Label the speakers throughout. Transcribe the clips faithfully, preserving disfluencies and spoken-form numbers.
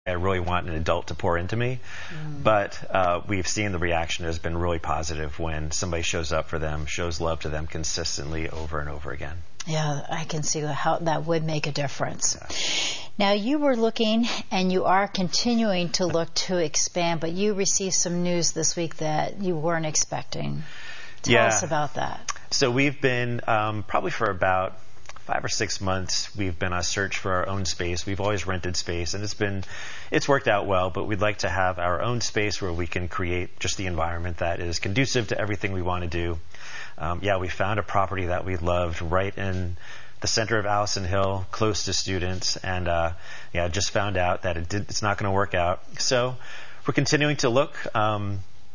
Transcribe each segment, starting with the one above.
Speaker 1: I really want an adult to pour into me. Mm. But uh, we've seen the reaction has been really positive when somebody shows up for them, shows love to them consistently over and over again.
Speaker 2: Yeah, I can see how that would make a difference.
Speaker 1: Yeah.
Speaker 2: Now, you were looking, and you are continuing to look to expand, but you received some news this week that you weren't expecting. Tell
Speaker 1: yeah.
Speaker 2: us about that.
Speaker 1: So we've been, um, probably for about five or six months, we've been on a search for our own space. We've always rented space, and it's been, it's worked out well, but we'd like to have our own space where we can create just the environment that is conducive to everything we want to do. Um, yeah, we found a property that we loved right in the center of Allison Hill, close to students, and uh, yeah, just found out that it did, it's not going to work out. So we're continuing to look. Um,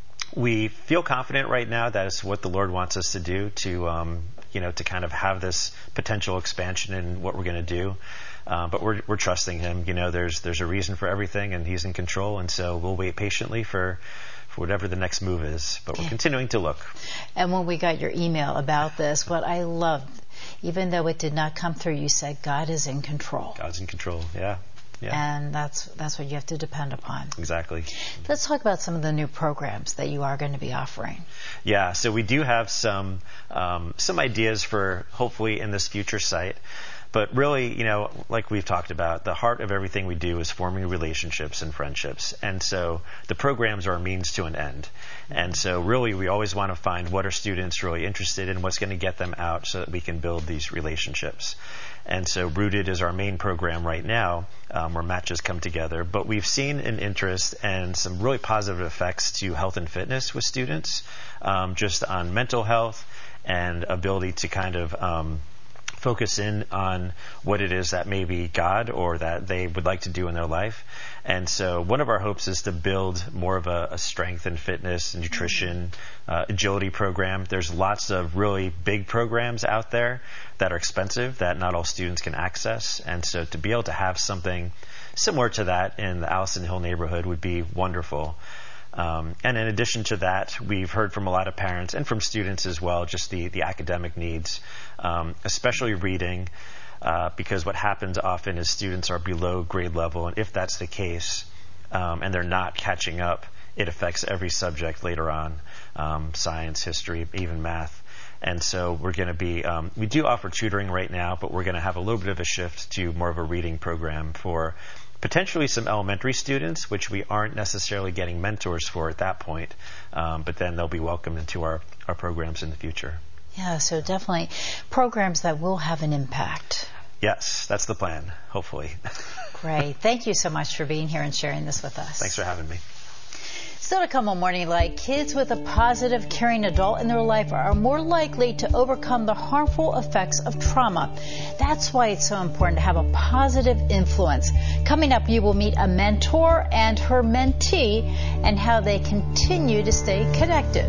Speaker 1: we feel confident right now that it's what the Lord wants us to do, to um, you know, to kind of have this potential expansion in what we're going to do. Uh, but we're we're trusting Him. You know, there's there's a reason for everything, and He's in control, and so we'll wait patiently for. for whatever the next move is, but we're continuing to look.
Speaker 2: And when we got your email about this, what I loved, even though it did not come through, you said God is in control.
Speaker 1: God's in control, yeah. yeah.
Speaker 2: And that's that's what you have to depend upon.
Speaker 1: Exactly.
Speaker 2: Let's talk about some of the new programs that you are going to be offering.
Speaker 1: Yeah, so we do have some um, some ideas for hopefully in this future site. But really, you know, like we've talked about, the heart of everything we do is forming relationships and friendships. And so the programs are a means to an end. And so really, we always want to find what are students really interested in, what's going to get them out so that we can build these relationships. And so Rooted is our main program right now, um, where matches come together. But we've seen an interest and some really positive effects to health and fitness with students, um, just on mental health and ability to kind of um, focus in on what it is that maybe God or that they would like to do in their life. And so one of our hopes is to build more of a, a strength and fitness, nutrition, uh, agility program. There's lots of really big programs out there that are expensive that not all students can access. And so to be able to have something similar to that in the Allison Hill neighborhood would be wonderful. Um, and in addition to that, we've heard from a lot of parents and from students as well, just the, the academic needs, um, especially reading, uh, because what happens often is students are below grade level, and if that's the case, um, and they're not catching up, it affects every subject later on, um, science, history, even math. And so we're going to be, um, we do offer tutoring right now, but we're going to have a little bit of a shift to more of a reading program for potentially some elementary students, which we aren't necessarily getting mentors for at that point, um, but then they'll be welcomed into our, our programs in the future.
Speaker 2: Yeah, so definitely programs that will have an impact.
Speaker 1: Yes, that's the plan, hopefully.
Speaker 2: Great. Thank you so much for being here and sharing this with us.
Speaker 1: Thanks for having me.
Speaker 2: Still to come on Morning Light, kids with a positive, caring adult in their life are more likely to overcome the harmful effects of trauma. That's why it's so important to have a positive influence. Coming up, you will meet a mentor and her mentee and how they continue to stay connected.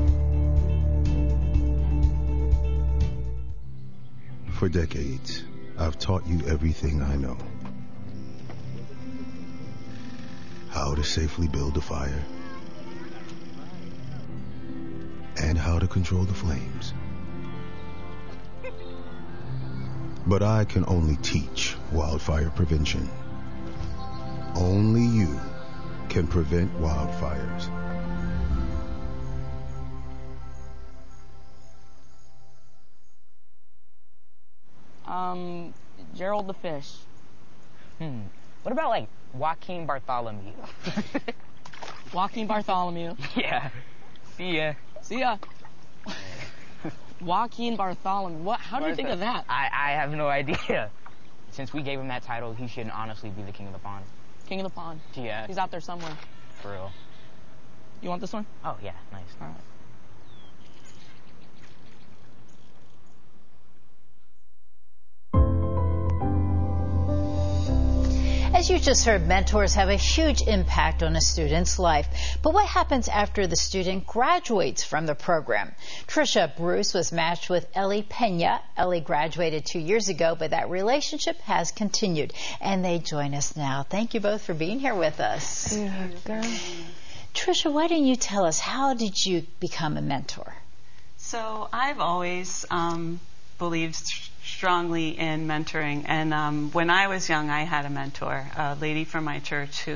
Speaker 3: For decades, I've taught you everything I know. How to safely build a fire, and how to control the flames. But I can only teach wildfire prevention. Only you can prevent wildfires.
Speaker 4: Um, Gerald the Fish. Hmm. What about, like, Joaquin Bartholomew?
Speaker 5: Joaquin Bartholomew.
Speaker 4: Yeah. See ya.
Speaker 5: See ya. Joaquin Bartholomew. What? How do you think of that?
Speaker 4: I, I have no idea. Since we gave him that title, he should honestly be the king of the pond.
Speaker 5: King of the pond.
Speaker 4: Yeah.
Speaker 5: He's out there somewhere.
Speaker 4: For real.
Speaker 5: You want this one?
Speaker 4: Oh, yeah. Nice.
Speaker 5: All right.
Speaker 2: As you just heard, mentors have a huge impact on a student's life. But what happens after the student graduates from the program? Trisha Bruce was matched with Ellie Pena. Ellie graduated two years ago, but that relationship has continued. And they join us now. Thank you both for being here with us.
Speaker 5: Yeah,
Speaker 2: Trisha, why don't you tell us, how did you become a mentor?
Speaker 6: So I've always um, believed strongly in mentoring. And um, when I was young, I had a mentor, a lady from my church who